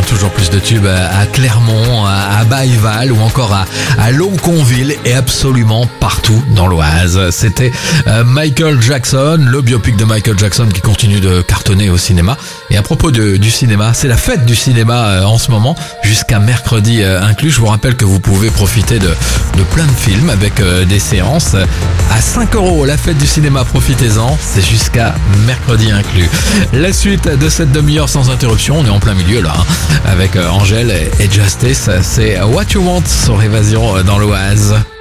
toujours plus de tubes à Clermont, à Bailleval ou encore à Longconville et absolument partout dans l'Oise. C'était Michael Jackson, le biopic de Michael Jackson qui continue de cartonner au cinéma. Et à propos du cinéma, c'est la fête du cinéma en ce moment, jusqu'à mercredi inclus. Je vous rappelle que vous pouvez profiter de plein de films avec des séances à 5 €. La fête du cinéma, profitez-en, c'est jusqu'à mercredi inclus. La suite de cette demi-heure sans interruption, on est en plein milieu là, avec Angèle et Justice, c'est What You Want sur Évasion dans l'Oise.